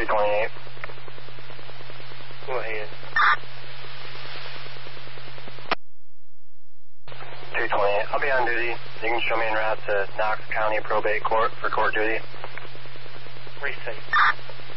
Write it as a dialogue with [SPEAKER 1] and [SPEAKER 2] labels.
[SPEAKER 1] 228.
[SPEAKER 2] Go ahead.
[SPEAKER 1] 228. I'll be on duty. You can show me en route to Knox County Probate Court for court duty.
[SPEAKER 2] Precinct.